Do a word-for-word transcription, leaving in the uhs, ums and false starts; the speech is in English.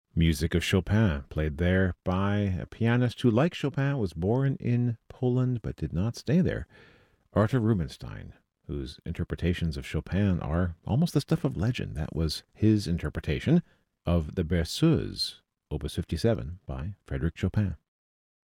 Music of Chopin, played there by a pianist who, like Chopin, was born in Poland but did not stay there, Arthur Rubinstein, whose interpretations of Chopin are almost the stuff of legend. That was his interpretation of the Berceuse, Opus fifty-seven, by Frédéric Chopin.